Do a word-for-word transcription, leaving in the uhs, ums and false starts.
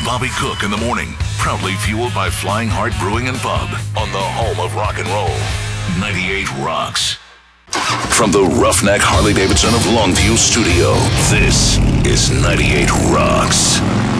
Bobby Cook in the morning. Proudly fueled by Flying Heart Brewing and Pub on the home of rock and roll. ninety-eight Rocks. From the Roughneck Harley Davidson of Longview studio, this is ninety-eight Rocks.